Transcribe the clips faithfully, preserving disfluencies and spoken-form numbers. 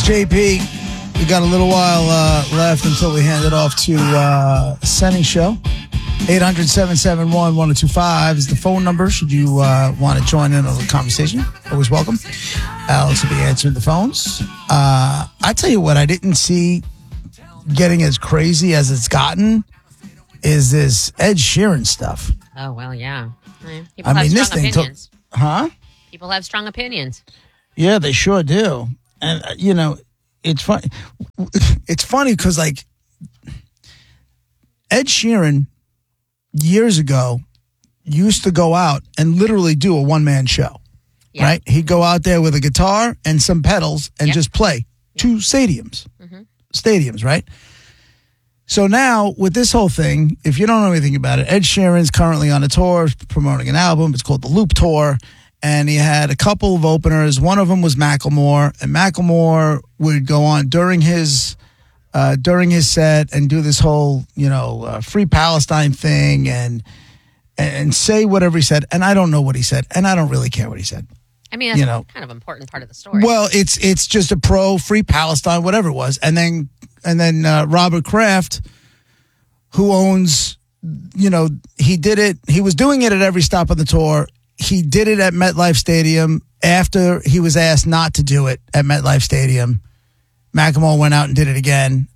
J P. We got a little while uh, left until we hand it off to uh, Senny Show. eight hundred, seven seven one, one oh two five is the phone number. Should you uh, want to join in on the conversation, always welcome. Alex will be answering the phones. Uh, I tell you what, I didn't see getting as crazy as it's gotten is this Ed Sheeran stuff. Oh, well, yeah. People I have mean, strong this thing opinions. took, huh? People have strong opinions. Yeah, they sure do. And, uh, you know, it's funny. It's funny because, like, Ed Sheeran, years ago, used to go out and literally do a one-man show, Yeah. right? He'd go out there with a guitar and some pedals and Yep. just play two stadiums. Mm-hmm. Stadiums, right? So now, with this whole thing, if you don't know anything about it, Ed Sheeran's currently on a tour promoting an album. It's called the Loop Tour. And he had a couple of openers. One of them was Macklemore. And Macklemore would go on during his uh, during his set and do this whole, you know, uh, Free Palestine thing and and say whatever he said. And I don't know what he said. And I don't really care what he said. I mean, that's You know. kind of an important part of the story. Well, it's it's just a pro Free Palestine, whatever it was, and then and then uh, Robert Kraft, who owns, you know, he did it. He was doing it at every stop on the tour. He did it at MetLife Stadium after he was asked not to do it at MetLife Stadium. Macklemore went out and did it again,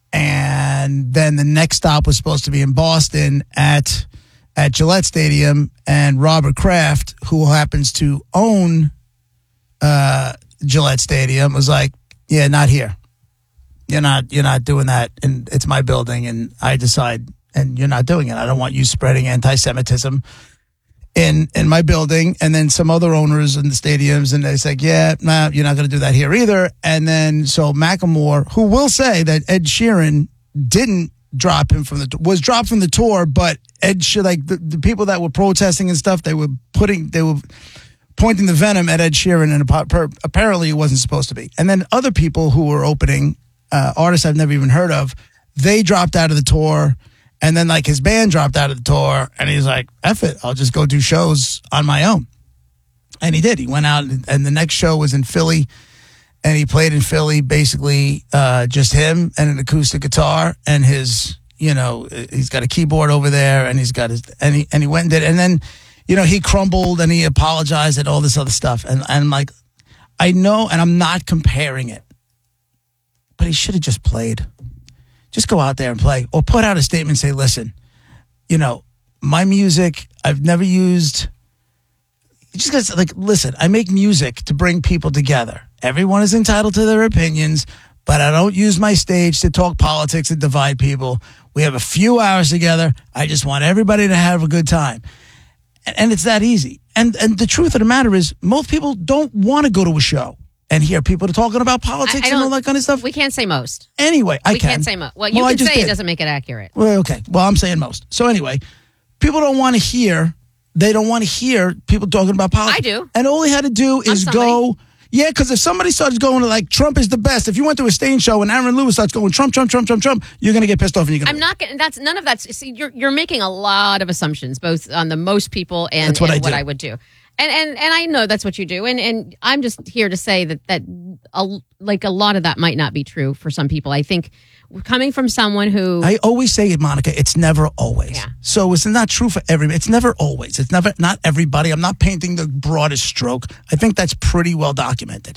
and then the next stop was supposed to be in Boston at at Gillette Stadium, and Robert Kraft, who happens to own uh, Gillette Stadium, was like, "Yeah, not here. You're not. You're not doing that, and it's my building, and I decide, and you're not doing it. I don't want you spreading anti-Semitism in in my building." And then some other owners in the stadiums, and they say, "Yeah, nah, you're not going to do that here either." And then so Macklemore, who will say that Ed Sheeran didn't drop him from the was dropped from the tour, but Ed Sheeran, like the, the people that were protesting and stuff, they were putting they were pointing the venom at Ed Sheeran, and apparently it wasn't supposed to be. And then other people who were opening, uh, artists I've never even heard of, they dropped out of the tour. And then, like, his band dropped out of the tour, and he's like, F it, I'll just go do shows on my own. And he did. He went out, and the next show was in Philly, and he played in Philly, basically uh, just him and an acoustic guitar, and his, you know, he's got a keyboard over there, and he's got his, and he, and he went and did, and then, you know, he crumbled, and he apologized and all this other stuff. And, and I'm like, I know, and I'm not comparing it, but he should have just played. Just go out there and play, or put out a statement and say, listen, you know, my music, I've never used, just because, like, listen, I make music to bring people together. Everyone is entitled to their opinions, but I don't use my stage to talk politics and divide people. We have a few hours together. I just want everybody to have a good time. And, and it's that easy. And, and the truth of the matter is, most people don't want to go to a show and hear people talking about politics I, I and all that kind of stuff. We can't say most. Anyway, I we can. We can't say most. Well, you well, can say did. it doesn't make it accurate. Well, okay. Well, I'm saying most. So anyway, people don't want to hear, they don't want to hear people talking about politics. I do. And all he had to do is go, yeah, because if somebody starts going to, like, Trump is the best, if you went to a stage show and Aaron Lewis starts going, Trump, Trump, Trump, Trump, Trump, you're going to get pissed off and you're going to I'm not getting, that's, none of that's, see, you're, you're making a lot of assumptions, both on the most people and, that's what, and I, what do. I would do. And, and and I know that's what you do, and and I'm just here to say that that a, like a lot of that might not be true for some people. I think coming from someone who I always say it, Monica, it's never always. Yeah. So it's not true for everybody. It's never always. It's never not everybody. I'm not painting the broadest stroke. I think that's pretty well documented.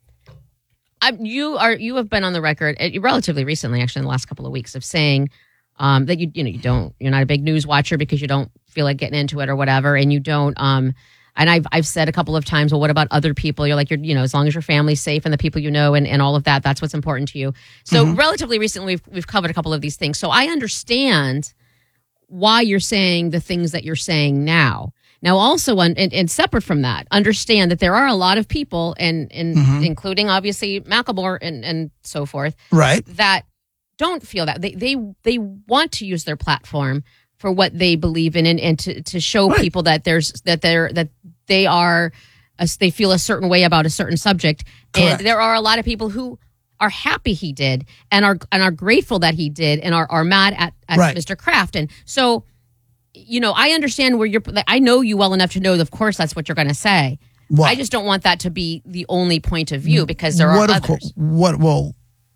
I, you are you have been on the record uh, relatively recently, actually in the last couple of weeks, of saying um, that you you know you don't you're not a big news watcher because you don't feel like getting into it or whatever, and you don't. Um, And I've I've said a couple of times, well, what about other people? You're like, you're you know, as long as your family's safe and the people you know and, and all of that, that's what's important to you. So mm-hmm. relatively recently, we've we've covered a couple of these things. So I understand why you're saying the things that you're saying now. Now, also, and, and separate from that, understand that there are a lot of people, and, and mm-hmm. including obviously Macklemore and, and so forth, right, that don't feel that they they they want to use their platform for what they believe in, and, and to, to show right. people that there's that they're that they are a, they feel a certain way about a certain subject. Correct. And there are a lot of people who are happy he did and are and are grateful that he did and are, are mad at, at right. Mister Kraft. And so, you know, I understand where you're I know you well enough to know that, of course, that's what you're going to say. What? I just don't want that to be the only point of view because there are what others. Of course, what? Well,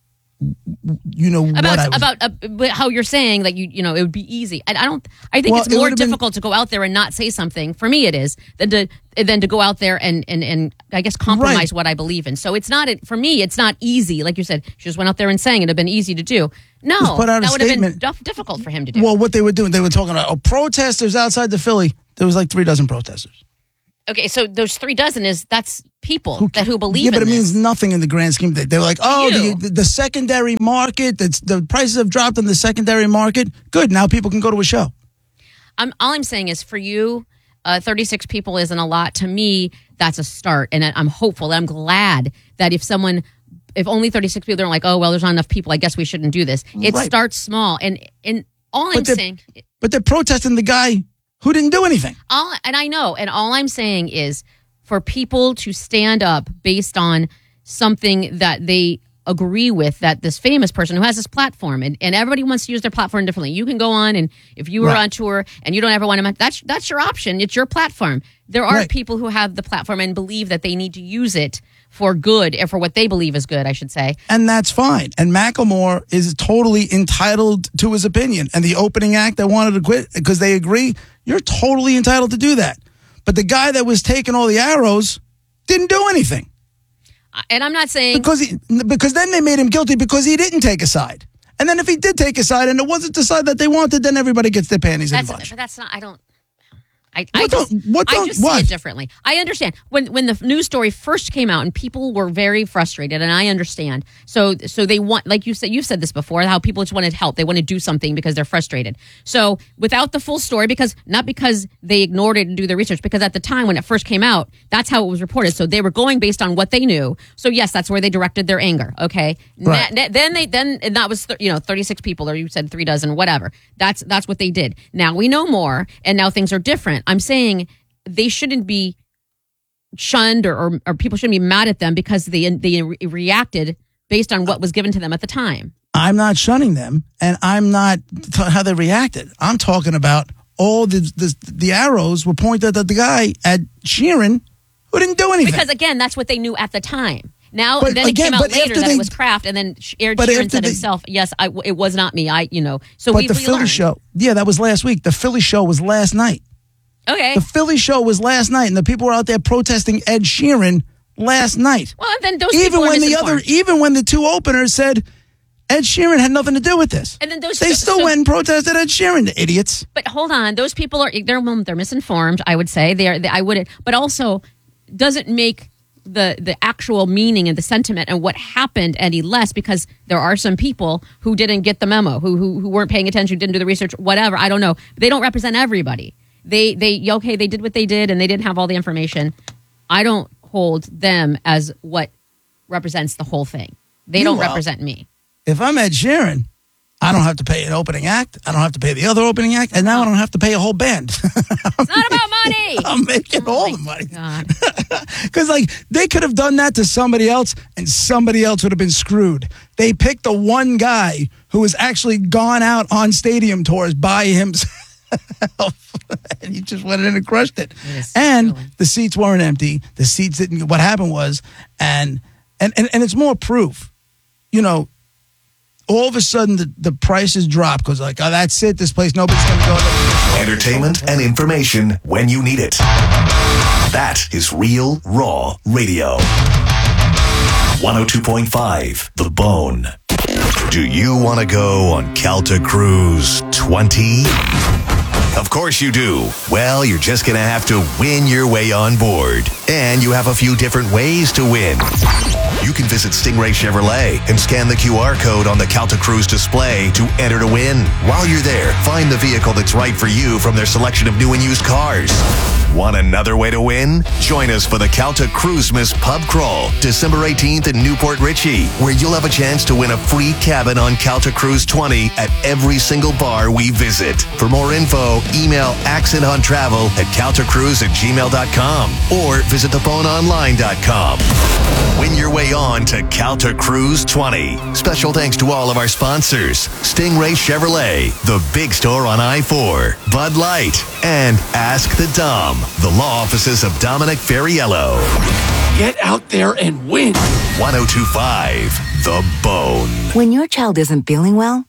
you know about what I was, about uh, how you're saying that you you know it would be easy. I, I don't. I think Well, it's it more would've been- difficult to go out there and not say something. For me, it is than to than to go out there and and and I guess compromise Right. what I believe in. So it's not for me. It's not easy. Like you said, she just went out there and sang. It'd have been easy to do. No, Just put out a that would have been statement. duff- difficult for him to do. Well, what they were doing, they were talking about oh, protesters outside the Philly. There was like three dozen protesters. Okay, so those three dozen is that's people that who believe Yeah, in but it this. means nothing in the grand scheme of things. They were like, oh, you. the, the secondary market, that's, the prices have dropped on the secondary market. Good, now people can go to a show. I'm all I'm saying is for you, uh, thirty-six people isn't a lot. To me, that's a start, and I- I'm hopeful. I'm glad that if someone, if only thirty-six people, they're like, oh well, there's not enough people. I guess we shouldn't do this. It Right. starts small, and and all I'm But they're- saying, But they're protesting the guy who didn't do anything. all and I know, and all I'm saying is for people to stand up based on something that they agree with, that this famous person who has this platform, and, and everybody wants to use their platform differently. You can go on, and if you were Right. on tour and you don't ever want to, that's that's your option. It's your platform. There are Right. people who have the platform and believe that they need to use it for good, or for what they believe is good, I should say. And that's fine. And Macklemore is totally entitled to his opinion. And the opening act that wanted to quit because they agree, you're totally entitled to do that. But the guy that was taking all the arrows didn't do anything. And I'm not saying Because he, because then they made him guilty because he didn't take a side. And then if he did take a side and it wasn't the side that they wanted, then everybody gets their panties in a that's, bunch. but that's not. I don't. I, I What just, don't- what I don't- just see what? it differently. I understand when when the news story first came out and people were very frustrated, and I understand. So so they want, like you said, you've said this before, how people just wanted help. They want to do something because they're frustrated. So without the full story, because not because they ignored it and do their research, because at the time when it first came out, that's how it was reported. So they were going based on what they knew. So yes, that's where they directed their anger. Okay, Right. Na- na- then they then and that was th- you know thirty-six people, or you said three dozen, whatever. That's that's what they did. Now we know more, and now things are different. I'm saying they shouldn't be shunned, or, or, or people shouldn't be mad at them because they they re- reacted based on what was given to them at the time. I'm not shunning them, and I'm not t- how they reacted. I'm talking about all the, the the arrows were pointed at the guy at Sheeran who didn't do anything. Because again, that's what they knew at the time. Now, But then it again, came out but later after that they- it was Kraft, and then Aaron But Sheeran after said they- himself, "Yes, I, it was not me. I, you know." So but we, the we Philly learned. show, yeah, that was last week. The Philly show was last night. Okay. The Philly show was last night, and the people were out there protesting Ed Sheeran last night. Well, then those Even people are when the other, misinformed. even when the two openers said Ed Sheeran had nothing to do with this, And then those they so- still so- went and protested Ed Sheeran. The idiots. But hold on, those people are they're well, they're misinformed. I would say they are. They, I wouldn't. But also, doesn't make the the actual meaning and the sentiment and what happened any less, because there are some people who didn't get the memo, who who, who weren't paying attention, didn't do the research, whatever. I don't know. They don't represent everybody. They they okay, they did what they did and they didn't have all the information. I don't hold them as what represents the whole thing. They don't Meanwhile- represent me. If I'm Ed Sheeran, I don't have to pay an opening act. I don't have to pay the other opening act, and now I don't have to pay a whole band. It's not about money. I'm making all the money. God. Because, like, they could have done that to somebody else, and somebody else would have been screwed. They picked the one guy who has actually gone out on stadium tours by himself, and he just went in and crushed it. It is And thrilling. the seats weren't empty. The seats didn't. What happened was, and and and, and it's more proof. You know, all of a sudden the, the prices drop because, like, oh, that's it. This place, nobody's going to go there. Entertainment and information when you need it. That is Real Raw Radio. one oh two point five The Bone. Do you want to go on Calta Cruise twenty? Of course you do. Well, you're just going to have to win your way on board. And you have a few different ways to win. You can visit Stingray Chevrolet and scan the Q R code on the Calta Cruise display to enter to win. While you're there, find the vehicle that's right for you from their selection of new and used cars. Want another way to win? Join us for the Calta Cruisemas Pub Crawl, December eighteenth in Newport Richey, where you'll have a chance to win a free cabin on Calta Cruise twenty at every single bar we visit. For more info, email accent on travel at caltacruise at gmail dot com or visit the phone online dot com. Win your way on to Calta Cruise twenty. Special thanks to all of our sponsors: Stingray Chevrolet, the big store on I four, Bud Light, and Ask the Dom. the law offices of Dominic Ferriello. Get out there and win. one oh two point five The Bone. When your child isn't feeling well,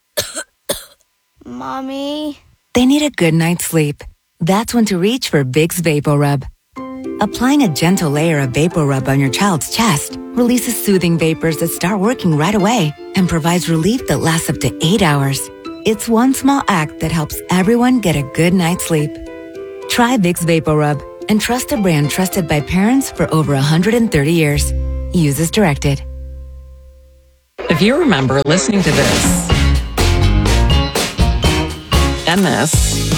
Mommy, they need a good night's sleep. That's when to reach for Vicks VapoRub. Applying a gentle layer of VapoRub on your child's chest releases soothing vapors that start working right away and provides relief that lasts up to eight hours. It's one small act that helps everyone get a good night's sleep. Try Vicks VapoRub and trust a brand trusted by parents for over one hundred thirty years. Use as directed. If you remember listening to this and this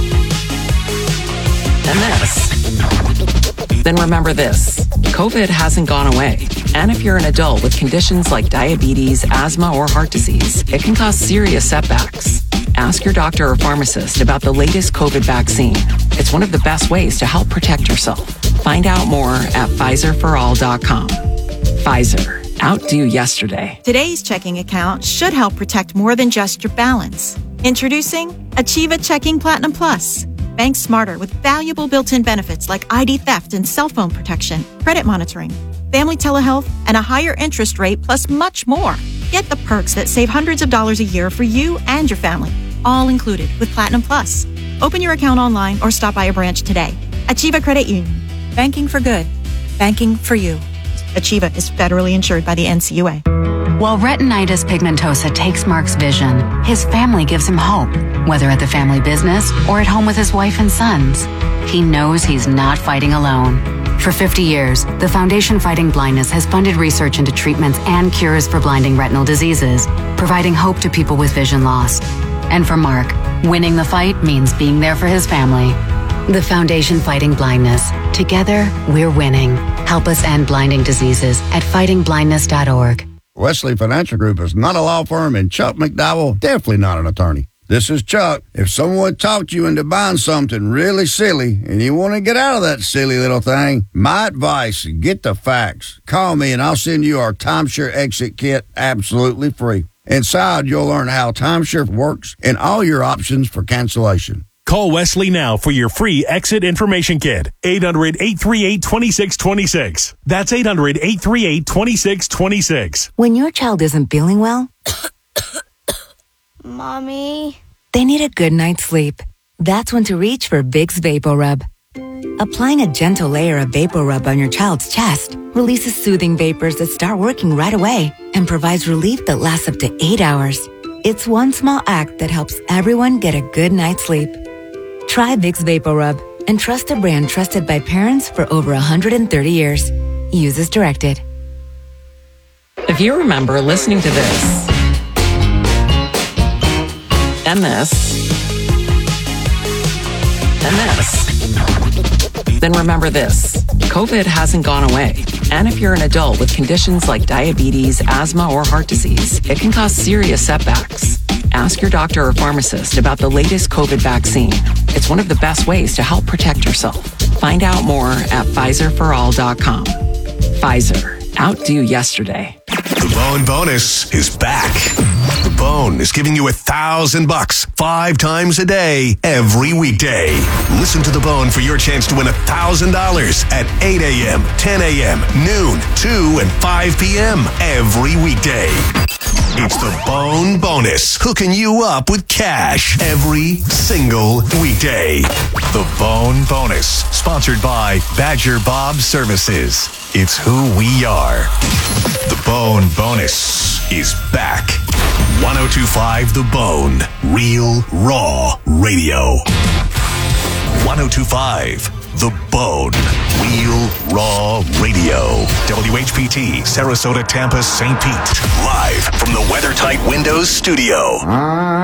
and this, then remember this. COVID hasn't gone away. And if you're an adult with conditions like diabetes, asthma, or heart disease, it can cause serious setbacks. Ask your doctor or pharmacist about the latest COVID vaccine. It's one of the best ways to help protect yourself. Find out more at Pfizer for all dot com. Pfizer. Outdo yesterday. Today's checking account should help protect more than just your balance. Introducing Achieva Checking Platinum Plus. Bank smarter with valuable built-in benefits like I D theft and cell phone protection, credit monitoring, family telehealth, and a higher interest rate, plus much more. Get the perks that save hundreds of dollars a year for you and your family, all included with Platinum Plus. Open your account online or stop by a branch today. Achieva Credit Union. Banking for good. Banking for you. Achieva is federally insured by the N C U A. While retinitis pigmentosa takes Mark's vision, his family gives him hope, whether at the family business or at home with his wife and sons. He knows he's not fighting alone. For fifty years, the Foundation Fighting Blindness has funded research into treatments and cures for blinding retinal diseases, providing hope to people with vision loss. And for Mark, winning the fight means being there for his family. The Foundation Fighting Blindness. Together, we're winning. Help us end blinding diseases at fighting blindness dot org. Wesley Financial Group is not a law firm, and Chuck McDowell, definitely not an attorney. This is Chuck. If someone talked you into buying something really silly and you want to get out of that silly little thing, my advice, get the facts. Call me and I'll send you our timeshare exit kit absolutely free. Inside, you'll learn how timeshare works and all your options for cancellation. Call Wesley now for your free exit information kit. eight hundred, eight three eight, two six two six. That's eight hundred, eight three eight, two six two six. When your child isn't feeling well, Mommy, they need a good night's sleep. That's when to reach for Vicks VapoRub. Applying a gentle layer of VapoRub on your child's chest releases soothing vapors that start working right away and provides relief that lasts up to eight hours. It's one small act that helps everyone get a good night's sleep. Try Vicks VapoRub and trust a brand trusted by parents for over one hundred thirty years. Use as directed. If you remember listening to this and this and this, then remember this. COVID hasn't gone away. And if you're an adult with conditions like diabetes, asthma, or heart disease, it can cause serious setbacks. Ask your doctor or pharmacist about the latest COVID vaccine. It's one of the best ways to help protect yourself. Find out more at Pfizer for all dot com. Pfizer. Outdo yesterday. The Bone Bonus is back. The Bone is giving you a thousand bucks five times a day, every weekday. Listen to The Bone for your chance to win a thousand dollars at eight a.m., ten a.m., noon, two, and five p.m. every weekday. It's the Bone Bonus, hooking you up with cash every single weekday. The Bone Bonus, sponsored by Badger Bob Services. It's who we are. The Bone Bonus is back. one oh two point five The Bone, Real Raw Radio. one oh two point five The Bone, Real Raw Radio. W H P T, Sarasota, Tampa, Saint Pete. Live from the WeatherTight Windows studio.